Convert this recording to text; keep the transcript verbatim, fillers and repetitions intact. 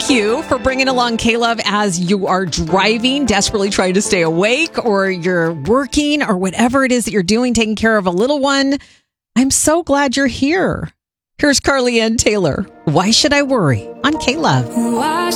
Thank you for bringing along K-Love as you are driving, desperately trying to stay awake, or you're working, or whatever it is that you're doing, taking care of a little one. I'm so glad you're here. Here's Carly Ann Taylor. Why Should I Worry? On K-Love. Why